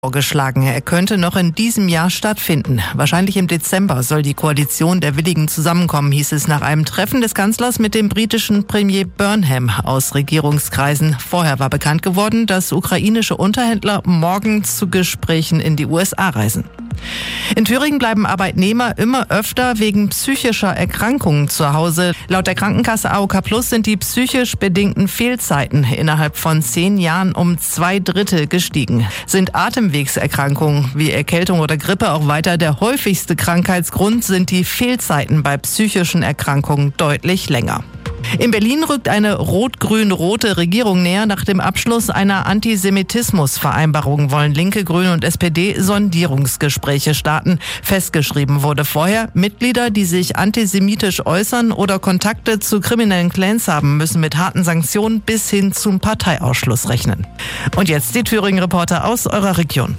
vorgeschlagen. Er könnte noch in diesem Jahr stattfinden. Wahrscheinlich im Dezember soll die Koalition der Willigen zusammenkommen, hieß es nach einem Treffen des Kanzlers mit dem britischen Premier Burnham aus Regierungskreisen. Vorher war bekannt geworden, dass ukrainische Unterhändler morgen zu Gesprächen in die USA reisen. In Thüringen bleiben Arbeitnehmer immer öfter wegen psychischer Erkrankungen zu Hause. Laut der Krankenkasse AOK Plus sind die psychisch bedingten Fehlzeiten innerhalb von 10 Jahren um 2/3 gestiegen. Sind Atemwegserkrankungen wie Erkältung oder Grippe auch weiter der häufigste Krankheitsgrund, sind die Fehlzeiten bei psychischen Erkrankungen deutlich länger. In Berlin rückt eine rot-grün-rote Regierung näher. Nach dem Abschluss einer Antisemitismusvereinbarung wollen Linke, Grüne und SPD Sondierungsgespräche starten. Festgeschrieben wurde vorher, Mitglieder, die sich antisemitisch äußern oder Kontakte zu kriminellen Clans haben, müssen mit harten Sanktionen bis hin zum Parteiausschluss rechnen. Und jetzt die Thüringen-Reporter aus eurer Region.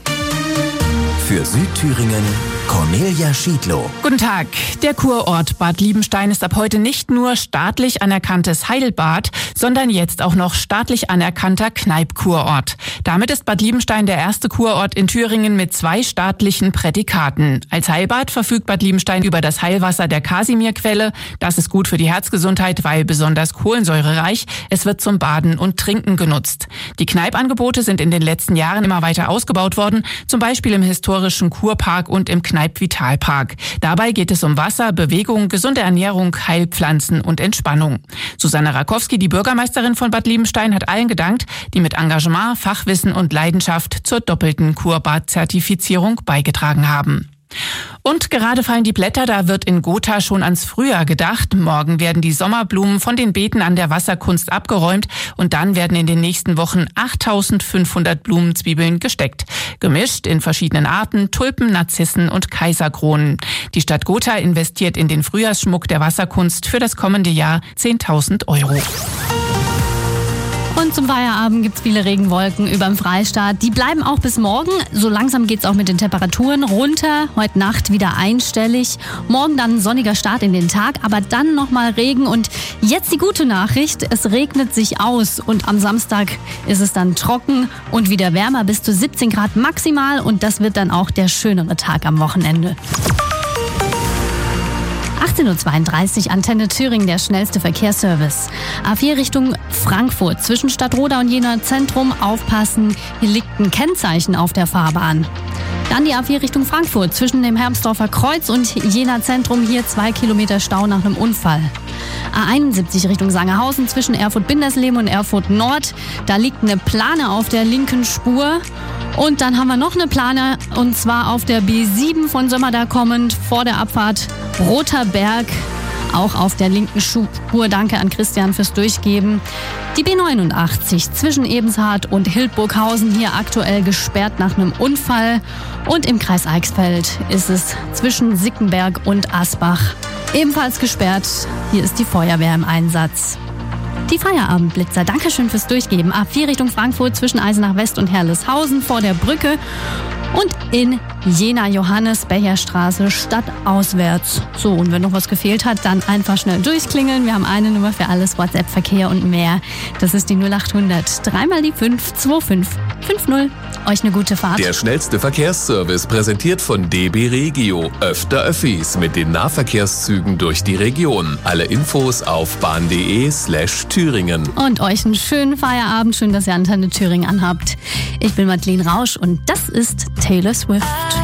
Für Südthüringen Cornelia Schiedlow. Guten Tag. Der Kurort Bad Liebenstein ist ab heute nicht nur staatlich anerkanntes Heilbad, sondern jetzt auch noch staatlich anerkannter Kneipp-Kurort. Damit ist Bad Liebenstein der erste Kurort in Thüringen mit 2 staatlichen Prädikaten. Als Heilbad verfügt Bad Liebenstein über das Heilwasser der Kasimirquelle. Das ist gut für die Herzgesundheit, weil besonders kohlensäurereich. Es wird zum Baden und Trinken genutzt. Die Kneipp-Angebote sind in den letzten Jahren immer weiter ausgebaut worden, zum Beispiel im historischen Kurpark und im Kneipp-Vitalpark. Dabei geht es um Wasser, Bewegung, gesunde Ernährung, Heilpflanzen und Entspannung. Susanne Rakowski, die Bürgermeisterin von Bad Liebenstein, hat allen gedankt, die mit Engagement, Fachwissen und Leidenschaft zur doppelten Kurbad-Zertifizierung beigetragen haben. Und gerade fallen die Blätter, da wird in Gotha schon ans Frühjahr gedacht. Morgen werden die Sommerblumen von den Beeten an der Wasserkunst abgeräumt und dann werden in den nächsten Wochen 8500 Blumenzwiebeln gesteckt. Gemischt in verschiedenen Arten, Tulpen, Narzissen und Kaiserkronen. Die Stadt Gotha investiert in den Frühjahrsschmuck der Wasserkunst für das kommende Jahr 10.000 €. Und zum Feierabend gibt's viele Regenwolken überm Freistaat. Die bleiben auch bis morgen. So langsam geht's auch mit den Temperaturen runter. Heute Nacht wieder einstellig. Morgen dann ein sonniger Start in den Tag, aber dann nochmal Regen. Und jetzt die gute Nachricht, es regnet sich aus. Und am Samstag ist es dann trocken und wieder wärmer, bis zu 17 Grad maximal. Und das wird dann auch der schönere Tag am Wochenende. 18:32 Uhr, Antenne Thüringen, der schnellste Verkehrsservice. A4 Richtung Frankfurt, zwischen Stadtroda und Jena Zentrum, aufpassen, hier liegt ein Kennzeichen auf der Fahrbahn. Dann die A4 Richtung Frankfurt, zwischen dem Hermsdorfer Kreuz und Jena Zentrum, hier 2 Kilometer Stau nach einem Unfall. A71 Richtung Sangerhausen, zwischen Erfurt-Bindersleben und Erfurt Nord, da liegt eine Plane auf der linken Spur. Und dann haben wir noch eine Plane, und zwar auf der B7 von Sömmerda kommend, vor der Abfahrt Roter Berg, auch auf der linken Spur. Danke an Christian fürs Durchgeben. Die B89 zwischen Ebenshardt und Hildburghausen, hier aktuell gesperrt nach einem Unfall. Und im Kreis Eichsfeld ist es zwischen Sickenberg und Asbach ebenfalls gesperrt. Hier ist die Feuerwehr im Einsatz. Die Feierabendblitzer, Dankeschön fürs Durchgeben. A4 Richtung Frankfurt, zwischen Eisenach West und Herleshausen vor der Brücke. Und in Jena Johannes-Becher-Straße stadtauswärts. So, und wenn noch was gefehlt hat, dann einfach schnell durchklingeln. Wir haben eine Nummer für alles, WhatsApp-Verkehr und mehr. Das ist die 0800 3 mal die 52550. Euch eine gute Fahrt. Der schnellste Verkehrsservice präsentiert von DB Regio. Öfter Öffis mit den Nahverkehrszügen durch die Region. Alle Infos auf bahn.de/Thüringen. Und euch einen schönen Feierabend. Schön, dass ihr Antenne Thüringen anhabt. Ich bin Madeleine Rausch und das ist Taylor Swift.